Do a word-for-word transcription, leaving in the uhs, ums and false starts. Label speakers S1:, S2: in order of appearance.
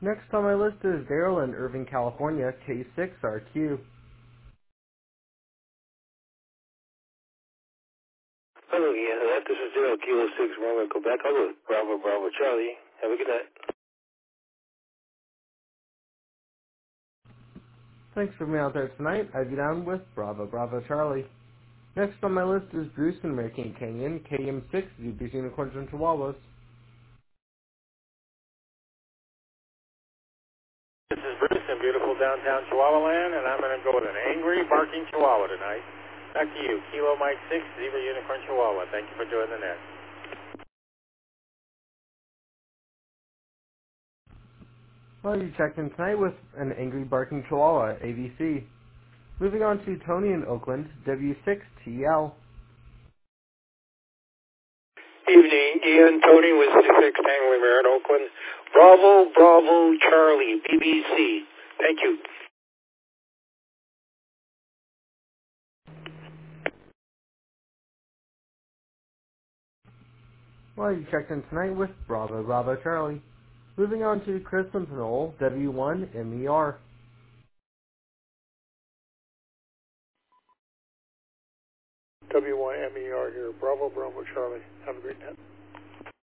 S1: Next on my list is Daryl in Irving, California, K six R Q.
S2: Hello, yeah, that, this is Daryl, Kilo six, Romeo, Quebec. Hello, Bravo, Bravo, Charlie. Have a good night.
S1: Thanks for being out there tonight. I've you down with Bravo, Bravo, Charlie. Next on my list is Bruce in American Canyon, K M six, Z B's Unicorns and Chihuahuas.
S3: This is Bruce in beautiful downtown Chihuahua Land, and I'm going to go with an angry, barking Chihuahua tonight. Back to you, Kilo Mike six, Zebra Unicorn Chihuahua. Thank you for doing the net.
S1: Well, you checked in tonight with an angry, barking Chihuahua, A B C. Moving on to Tony in Oakland, W six T L.
S4: Evening, Ian, Tony with six Tangley Mare in Oakland. Bravo, Bravo, Charlie, B B C. Thank you.
S1: Well, you checked in tonight with Bravo, Bravo, Charlie. Moving on to Chris in Pinole, W one M E R.
S5: W one M E R here. Bravo, Bravo, Charlie. Have a great night.